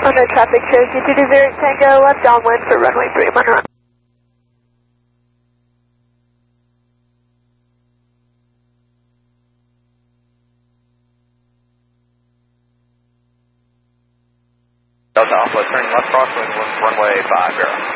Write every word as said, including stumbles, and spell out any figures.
On the traffic, Cherokee two two zero Tango, left downwind for runway three one run. Delta Alpha, turning left crosswind, runway five zero.